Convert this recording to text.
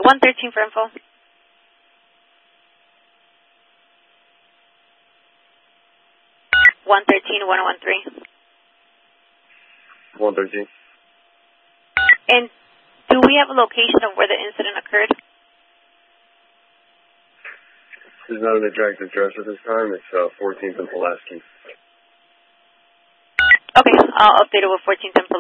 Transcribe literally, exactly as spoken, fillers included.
one thirteen for info. one thirteen, one oh one three. one thirteen. And do we have a location of where the incident occurred? There's not an exact address at this time. It's uh, fourteenth and Pulaski. Okay, I'll update it with fourteenth and Pulaski.